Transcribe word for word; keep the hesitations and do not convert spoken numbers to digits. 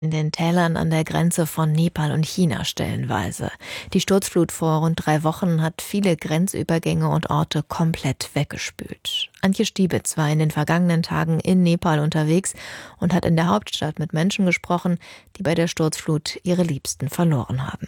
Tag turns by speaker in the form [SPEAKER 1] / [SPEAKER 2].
[SPEAKER 1] In den Tälern an der Grenze von Nepal und China stellenweise. Die Sturzflut vor rund drei Wochen hat viele Grenzübergänge und Orte komplett weggespült. Antje Stiebitz war in den vergangenen Tagen in Nepal unterwegs und hat in der Hauptstadt mit Menschen gesprochen, die bei der Sturzflut ihre Liebsten verloren haben.